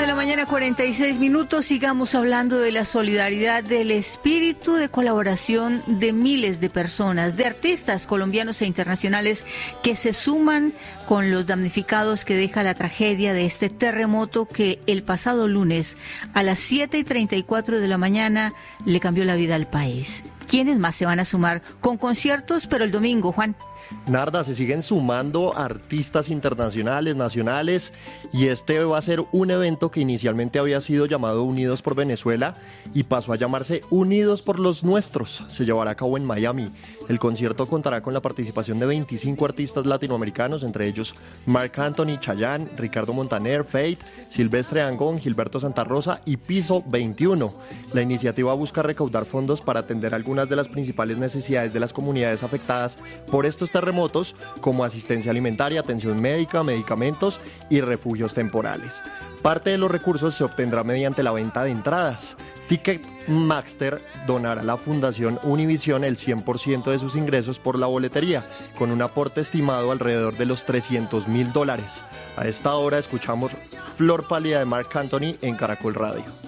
10 de la mañana, 46 minutos. Sigamos hablando de la solidaridad, del espíritu de colaboración de miles de personas, de artistas colombianos e internacionales que se suman con los damnificados que deja la tragedia de este terremoto que el pasado lunes a las 7:34 de la mañana le cambió la vida al país. ¿Quiénes más se van a sumar con conciertos, pero el domingo, Juan? Narda, se siguen sumando artistas internacionales, nacionales, y este va a ser un evento que inicialmente había sido llamado Unidos por Venezuela y pasó a llamarse Unidos por los Nuestros. Se llevará a cabo en Miami. El concierto contará con la participación de 25 artistas latinoamericanos, entre ellos Marc Anthony, Chayanne, Ricardo Montaner, Feid, Silvestre Dangond, Gilberto Santa Rosa y Piso 21. La iniciativa busca recaudar fondos para atender algunas de las principales necesidades de las comunidades afectadas por estos terremotos, como asistencia alimentaria, atención médica, medicamentos y refugios temporales. Parte de los recursos se obtendrá mediante la venta de entradas. Ticketmaster donará a la Fundación Univision el 100% de sus ingresos por la boletería, con un aporte estimado alrededor de los $300.000. A esta hora escuchamos Flor Pálida de Marc Anthony en Caracol Radio.